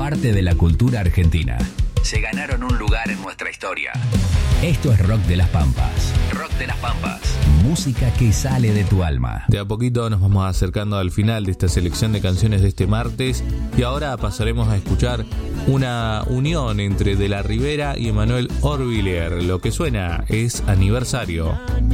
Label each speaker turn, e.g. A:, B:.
A: parte de la cultura argentina. Se ganaron un lugar en nuestra historia. Esto es Rock de las Pampas. Rock de las Pampas. Música que sale de tu alma.
B: De a poquito nos vamos acercando al final de esta selección de canciones de este martes y ahora pasaremos a escuchar una unión entre De la Rivera y Emanuel Orviller. Lo que suena es Aniversario.